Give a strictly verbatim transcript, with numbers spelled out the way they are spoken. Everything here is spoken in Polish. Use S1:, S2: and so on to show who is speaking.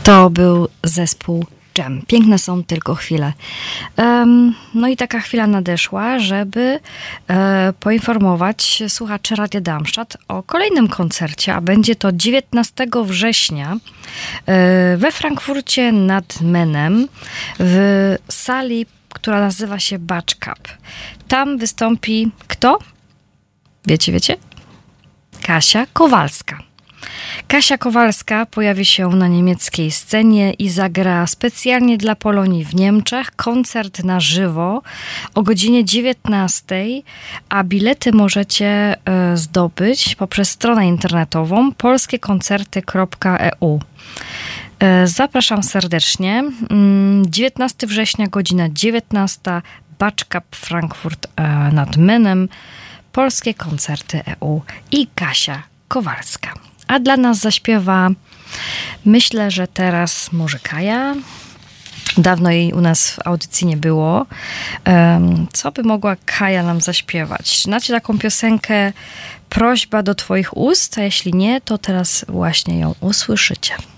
S1: To był zespół Dżem. Piękne są tylko chwile. Um, no i taka chwila nadeszła, żeby e, poinformować słuchaczy Radia Darmstadt o kolejnym koncercie, a będzie to dziewiętnastego września e, we Frankfurcie nad Menem w sali, która nazywa się Batsch Cup. Tam wystąpi kto? Wiecie, wiecie? Kasia Kowalska. Kasia Kowalska pojawi się na niemieckiej scenie i zagra specjalnie dla Polonii w Niemczech koncert na żywo o godzinie dziewiętnastej, a bilety możecie zdobyć poprzez stronę internetową polskiekoncerty kropka e u. Zapraszam serdecznie. dziewiętnastego września, godzina dziewiętnasta, Batsch Cup Frankfurt nad Menem, Polskie Koncerty E U i Kasia Kowalska. A dla nas zaśpiewa, myślę, że teraz może Kaja. Dawno jej u nas w audycji nie było. Um, co by mogła Kaja nam zaśpiewać? Znacie taką piosenkę Prośba do twoich ust? A jeśli nie, to teraz właśnie ją usłyszycie.